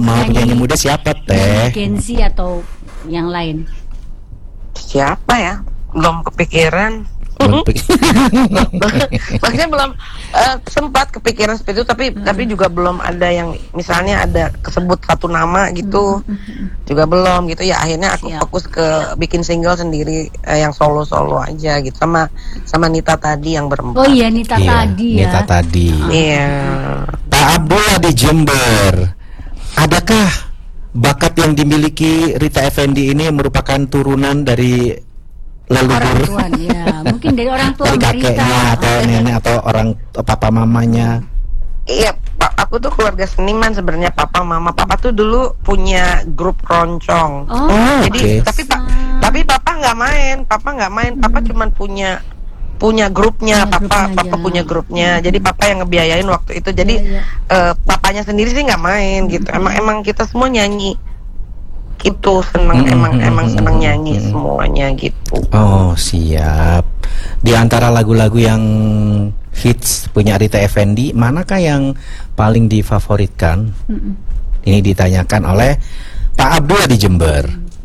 mau penyanyi muda siapa Teh? Kenzi atau yang lain? Siapa ya? Belum kepikiran. Maksudnya belum sempat kepikiran seperti itu, tapi juga belum ada yang misalnya ada kesebut satu nama gitu, juga belum gitu ya. Akhirnya aku fokus ke bikin single sendiri, yang solo aja gitu, sama Nita tadi yang berempat. Oh iya, Nita tadi ya. Nita tadi. Iya. Pak Abdullah di Jember, adakah bakat yang dimiliki Rita Effendy ini merupakan turunan dari leluhur, Tuan, ya. Mungkin dari orang tua dari kakeknya atau nenek atau orang papa mamanya? Iya, aku tuh keluarga seniman sebenarnya, papa mama. Papa tuh dulu punya grup keroncong. Jadi tapi papa nggak main. Papa cuman punya grupnya. Papa punya grupnya. Jadi papa yang ngebiayain waktu itu. Jadi papanya sendiri sih nggak main gitu. Emang kita semua nyanyi. Gitu, seneng emang seneng nyanyi semuanya gitu. Oh siap. Di antara lagu-lagu yang hits punya Rita Effendy, manakah yang paling difavoritkan? Ini ditanyakan oleh Pak Abdullah di Jember.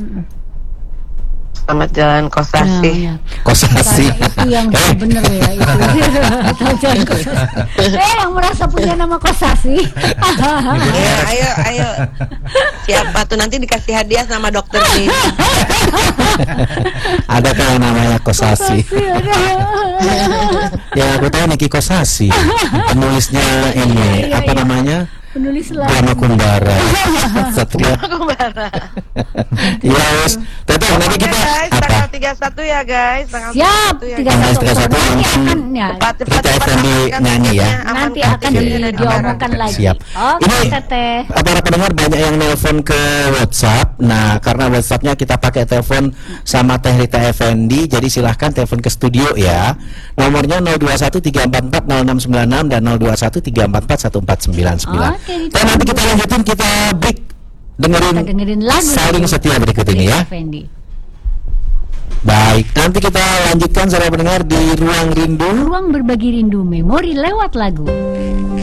Selamat Jalan Kosasi. Kosasi itu yang bener ya itu. Selamat Jalan Kosasi. Yang merasa punya nama Kosasi. Ya, ayo. Siapa tuh nanti dikasih hadiah sama dokter nih. Ada yang namanya Kosasi. Ya aku tahu Niki Kosasi. Penulisnya ini apa namanya? Penulis Brahma Kumbara. Satria Kumbara. Ya wes. Tapi nanti kita guys, apa? tanggal 31 ya guys. Siap, 31 Oktober nanti akan ya. Rita Effendy nyanyi ya. Nanti akan diomongkan lagi. Siap. Oke, Ini Teteh. para pendengar banyak yang nelpon ke WhatsApp. Nah, karena WhatsAppnya kita pakai telepon sama Teh Rita Effendy, jadi silahkan telepon ke studio ya. Nomornya 0213440696 dan 0213441499. Dan nanti kita lanjutin, kita break dengerin lagu Saling Setia berikut ini ya. Effendy. Baik, nanti kita lanjutkan saudara pendengar di Ruang Rindu. Ruang berbagi rindu, memori lewat lagu.